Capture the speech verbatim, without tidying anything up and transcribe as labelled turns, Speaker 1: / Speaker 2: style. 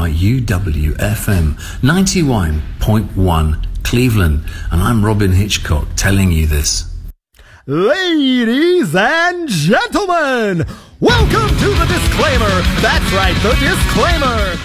Speaker 1: are U W F M ninety-one point one Cleveland, and I'm Robin Hitchcock telling you this.
Speaker 2: Ladies and gentlemen, welcome to the disclaimer. That's right, the disclaimer.